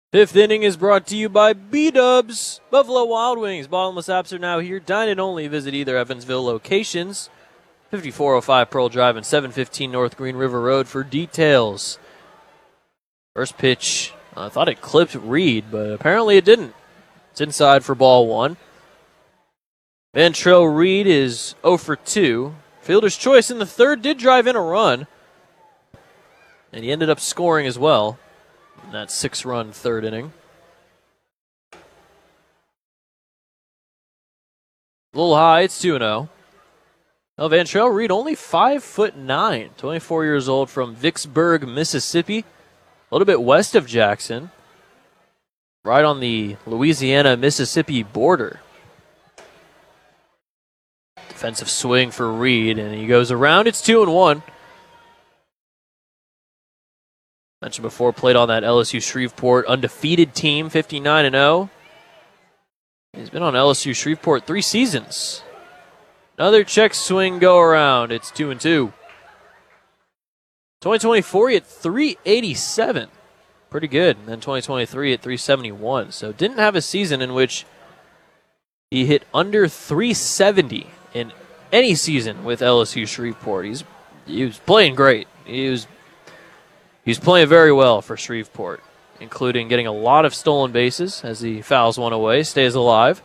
Fifth inning is brought to you by B-Dubs. Buffalo Wild Wings. Bottomless apps are now here. Dine in only. Visit either Evansville locations. 5405 Pearl Drive and 715 North Green River Road for details. First pitch, I thought it clipped Reed, but apparently it didn't. It's inside for ball one. Vantrell Reed is 0 for 2. Fielder's choice in the third did drive in a run, and he ended up scoring as well in that 6-run third inning. A little high, it's 2-0. Now Vantrell Reed, only 5'9", 24 years old, from Vicksburg, Mississippi, a little bit west of Jackson, right on the Louisiana-Mississippi border. Defensive swing for Reed, and he goes around. It's 2-1. Mentioned before, played on that LSU Shreveport undefeated team, 59-0. He's been on LSU Shreveport 3 seasons. Another check swing go around. It's 2-2. 2024, he hit 387. Pretty good. And then 2023 at 371. So didn't have a season in which he hit under 370 in any season with LSU Shreveport. He was playing great. He's playing very well for Shreveport, including getting a lot of stolen bases as he fouls one away, stays alive.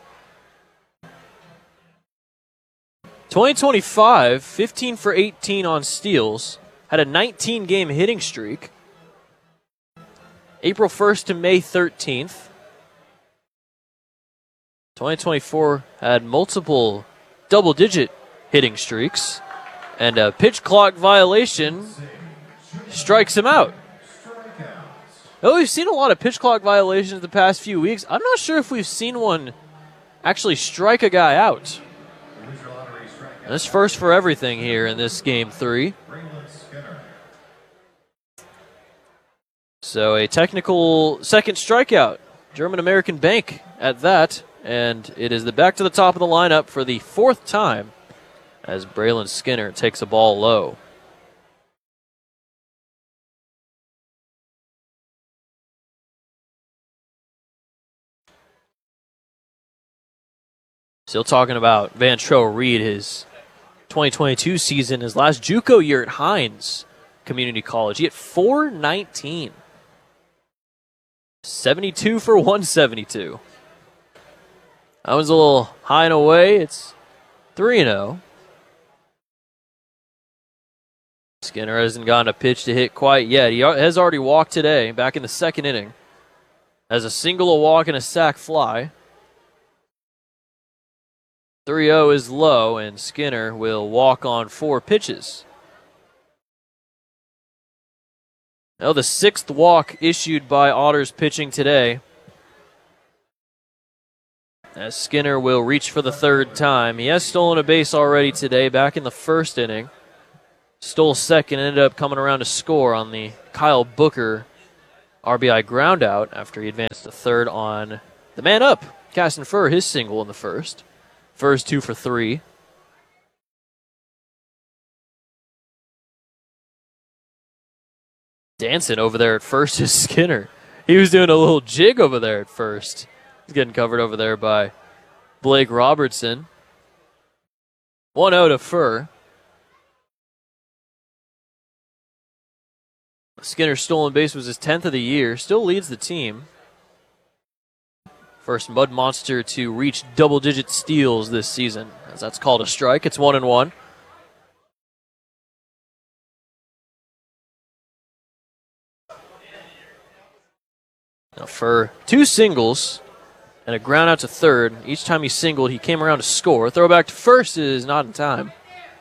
2025, 15 for 18 on steals, had a 19-game hitting streak. April 1st to May 13th. 2024 had multiple double-digit hitting streaks, and a pitch clock violation strikes him out. Oh, we've seen a lot of pitch clock violations the past few weeks. I'm not sure if we've seen one actually strike a guy out. That's first for everything here in this game 3. So a technical second strikeout. German American Bank at that. And it is back to the top of the lineup for the 4th time as Braylon Skinner takes a ball low. Still talking about Vantrell Reed, his 2022 season, his last JUCO year at Hines Community College. He hit .419. 72 for 172. That one's a little high and away. It's 3-0. Skinner hasn't gotten a pitch to hit quite yet. He has already walked today, back in the 2nd inning. Has a single, a walk, and a sac fly. 3-0 is low, and Skinner will walk on 4 pitches. Now the 6th walk issued by Otters pitching today, as Skinner will reach for the 3rd time. He has stolen a base already today, back in the 1st inning. Stole second, ended up coming around to score on the Kyle Booker RBI ground out after he advanced to 3rd on the man up. Caston Furr, his single in the 1st. Furr's 2 for 3. Dancing over there at first is Skinner. He was doing a little jig over there at first. He's getting covered over there by Blake Robertson. 1-0 to Furr. Skinner's stolen base was his 10th of the year. Still leads the team. First Mud Monster to reach double-digit steals this season, as that's called a strike. It's 1-1. Now Furr, 2 singles and a ground out to 3rd. Each time he singled, he came around to score. Throwback to first is not in time.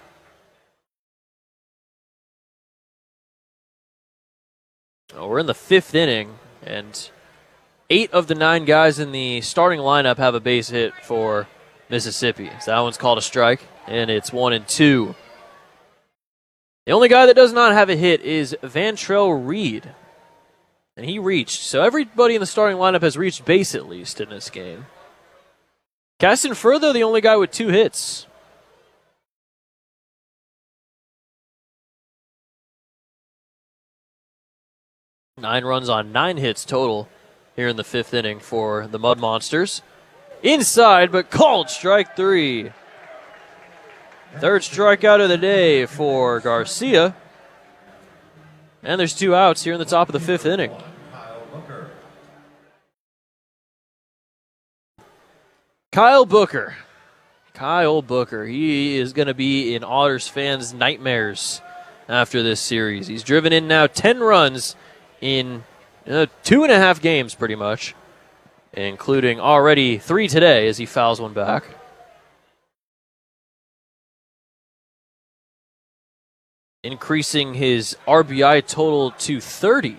Well, we're in the 5th inning, and 8 of the 9 guys in the starting lineup have a base hit for Mississippi. So that one's called a strike, and it's 1-2. The only guy that does not have a hit is Vantrell Reed. And he reached. So everybody in the starting lineup has reached base at least in this game. Caston Furr, though, the only guy with 2 hits. Nine runs on 9 hits total here in the 5th inning for the Mud Monsters. Inside, but called strike 3. Third strikeout of the day for Garcia. And there's 2 outs here in the top of the 5th inning. Kyle Booker. Kyle Booker. He is going to be in Otters fans' nightmares after this series. He's driven in now 10 runs in 2.5 games pretty much, including already 3 today as he fouls one back. Increasing his RBI total to 30.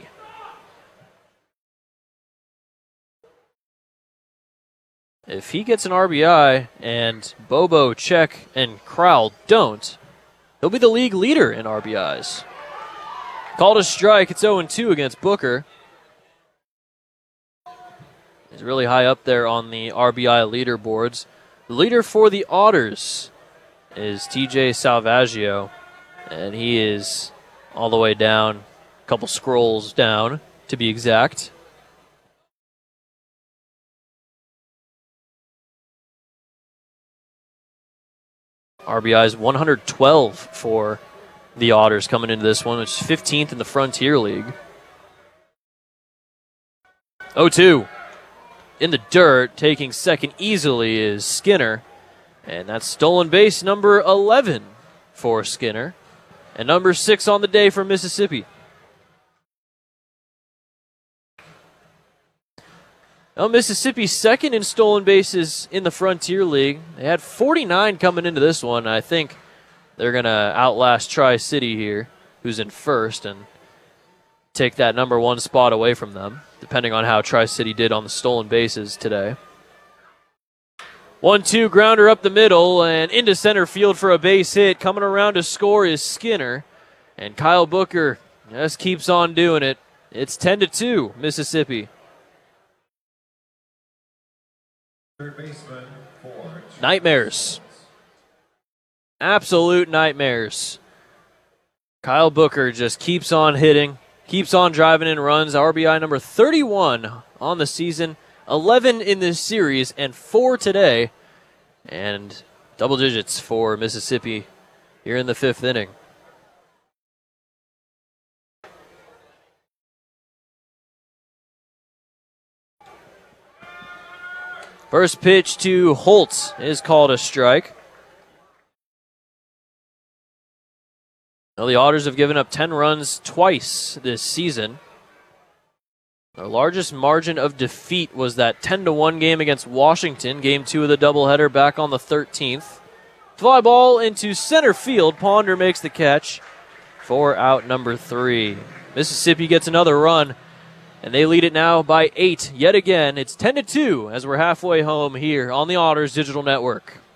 If he gets an RBI and Bobo, Check, and Crowell don't, he'll be the league leader in RBIs. Called a strike. It's 0-2 against Booker. He's really high up there on the RBI leaderboards. The leader for the Otters is TJ Salvaggio, and he is all the way down, a couple scrolls down to be exact. RBIs 112 for the Otters coming into this one, which is 15th in the Frontier League. 0-2. In the dirt, taking second easily is Skinner. And that's stolen base number 11 for Skinner. And number 6 on the day for Mississippi. Now, Mississippi's second in stolen bases in the Frontier League. They had 49 coming into this one. I think they're going to outlast Tri-City here, who's in first, and take that number 1 spot away from them, depending on how Tri-City did on the stolen bases today. 1-2 grounder up the middle and into center field for a base hit. Coming around to score is Skinner. And Kyle Booker just keeps on doing it. It's 10-2, Mississippi. Nightmares. Absolute nightmares. Kyle Booker just keeps on hitting, keeps on driving in runs. RBI number 31 on the season, 11 in this series, and 4 today. And double digits for Mississippi here in the 5th inning. First pitch to Holtz is called a strike. Now the Otters have given up 10 runs twice this season. Their largest margin of defeat was that 10-1 game against Washington, game 2 of the doubleheader back on the 13th. Fly ball into center field. Ponder makes the catch for out number 3. Mississippi gets another run, and they lead it now by 8 yet again. It's 10-2 as we're halfway home here on the Otters Digital Network.